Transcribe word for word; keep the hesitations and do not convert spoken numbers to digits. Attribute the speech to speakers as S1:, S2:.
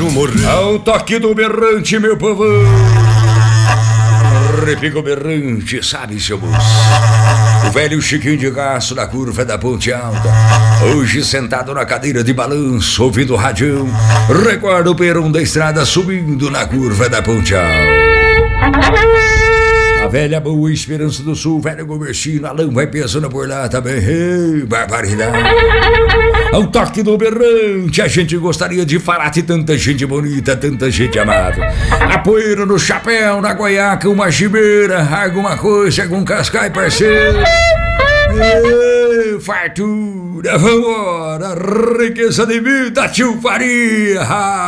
S1: um morrer.
S2: Ao toque do berrante, meu povo. Repica o berrante, sabe, seu moço? O velho Chiquinho de Gaço na curva da Ponte Alta. Hoje sentado na cadeira de balanço, ouvindo o radião. Recorda o perão da estrada subindo na curva da Ponte Alta. A velha Boa Esperança do Sul, velho Gomercino, Alão vai pensando por lá também. Ei, barbaridade. Ao toque do berrante, a gente gostaria de falar de tanta gente bonita, tanta gente amável. A poeira no chapéu, na goiaca, uma chimeira, alguma coisa, algum cascai, parceiro. Ei, fartura, vambora, riqueza de vida, tio Faria.